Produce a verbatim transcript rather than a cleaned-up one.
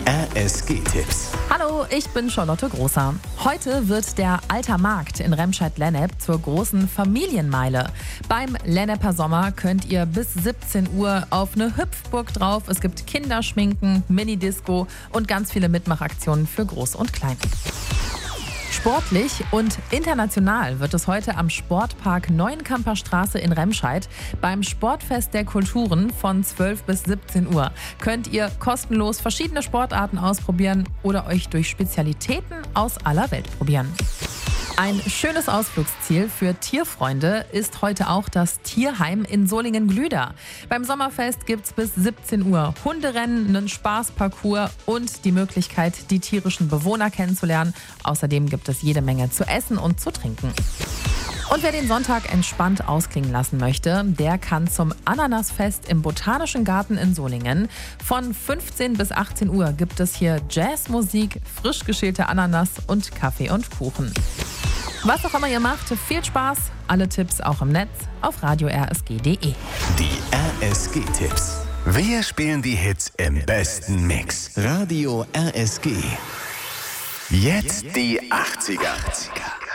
R S G-Tipps. Hallo, ich bin Charlotte Großer. Heute wird der Alter Markt in Remscheid-Lennep zur großen Familienmeile. Beim Lenneper Sommer könnt ihr bis siebzehn Uhr auf eine Hüpfburg drauf. Es gibt Kinderschminken, Minidisco und ganz viele Mitmachaktionen für Groß und Klein. Sportlich und international wird es heute am Sportpark Neuenkamper Straße in Remscheid beim Sportfest der Kulturen von zwölf bis siebzehn Uhr. Könnt ihr kostenlos verschiedene Sportarten ausprobieren oder euch durch Spezialitäten aus aller Welt probieren. Ein schönes Ausflugsziel für Tierfreunde ist heute auch das Tierheim in Solingen-Glüder. Beim Sommerfest gibt es bis siebzehn Uhr Hunderennen, einen Spaßparcours und die Möglichkeit, die tierischen Bewohner kennenzulernen. Außerdem gibt es jede Menge zu essen und zu trinken. Und wer den Sonntag entspannt ausklingen lassen möchte, der kann zum Ananasfest im Botanischen Garten in Solingen. Von fünfzehn bis achtzehn Uhr gibt es hier Jazzmusik, frisch geschälte Ananas und Kaffee und Kuchen. Was auch immer ihr macht, viel Spaß. Alle Tipps auch im Netz auf radio r s g punkt d e. Die R S G-Tipps. Wir spielen die Hits im besten Mix. Radio R S G. Jetzt die achtziger.